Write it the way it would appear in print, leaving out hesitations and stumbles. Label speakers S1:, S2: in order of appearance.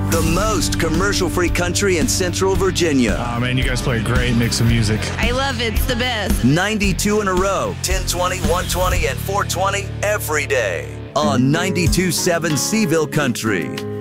S1: the most commercial-free country in Central Virginia.
S2: Oh, man, you guys play a great mix of music.
S3: I love it. It's the best.
S1: 92 in a row, 1020, 120, and 420 every day on 92.7 Seville Country.